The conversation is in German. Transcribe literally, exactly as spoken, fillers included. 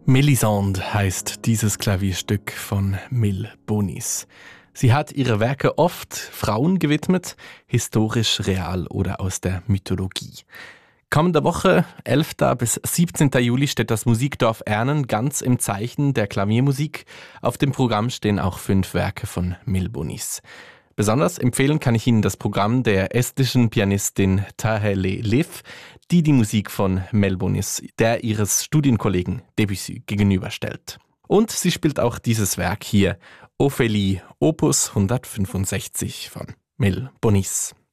Mélisande heißt dieses Klavierstück von Mille Bonis. Sie hat ihre Werke oft Frauen gewidmet, historisch, real oder aus der Mythologie. Kommende Woche, elften bis siebzehnten Juli, steht das Musikdorf Ernen ganz im Zeichen der Klaviermusik. Auf dem Programm stehen auch fünf Werke von Mille Bonis. Besonders empfehlen kann ich Ihnen das Programm der estnischen Pianistin Täheli Liv, die die Musik von Mille Bonis der ihres Studienkollegen Debussy gegenüberstellt. Und sie spielt auch dieses Werk hier, Ophélie, Opus hundertfünfundsechzig von Mille Bonis.